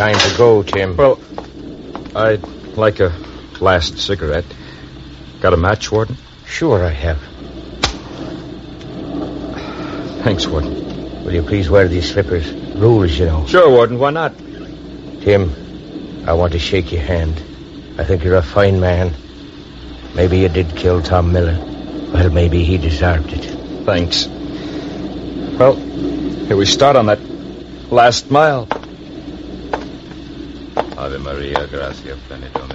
time to go, Tim. Well, I'd like a last cigarette. Got a match, Warden? Sure I have. Thanks, Warden. Will you please wear these slippers? Rules, you know. Sure, Warden. Why not? Tim, I want to shake your hand. I think you're a fine man. Maybe you did kill Tom Miller. Well, maybe he deserved it. Thanks. Well, here we start on that last mile. Ave Maria, gracia plena Dominus.